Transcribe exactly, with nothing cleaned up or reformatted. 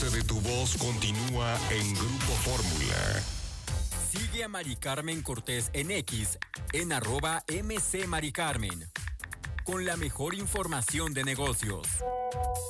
base de tu voz continúa en Grupo Fórmula. Sigue a Mari Carmen Cortés en X, en arroba M C Mari Carmen, con la mejor información de negocios.